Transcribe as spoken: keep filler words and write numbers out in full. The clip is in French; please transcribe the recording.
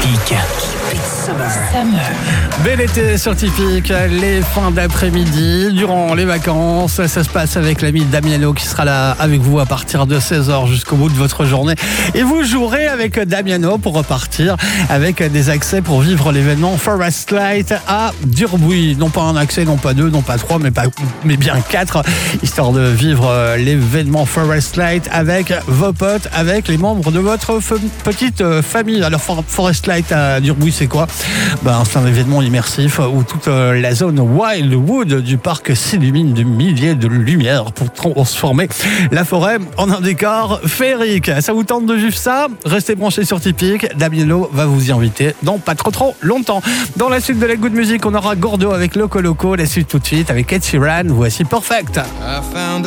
Typique. Summer. Bel été sur Typique, les fins d'après-midi, durant les vacances, ça se passe avec l'ami Damiano qui sera là avec vous à partir de seize heures jusqu'au bout de votre journée. Et vous jouerez avec Damiano pour repartir avec des accès pour vivre l'événement Forest Light à Durbuy. Non pas un accès, non pas deux, non pas trois, mais, pas, mais bien quatre, histoire de vivre l'événement Forest Light avec vos potes, avec les membres de votre f- petite famille. Alors Forest Light à Durbuy, c'est quoi ? Ben, c'est un événement immersif où toute la zone Wildwood du parc s'illumine de milliers de lumières pour transformer la forêt en un décor féerique. Ça vous tente de vivre ça ? Restez branchés sur Typique. Damiano va vous y inviter dans pas trop trop longtemps. Dans la suite de la good music, on aura Gordo avec Loco Loco. La suite tout de suite avec Ed Sheeran. Voici Perfect.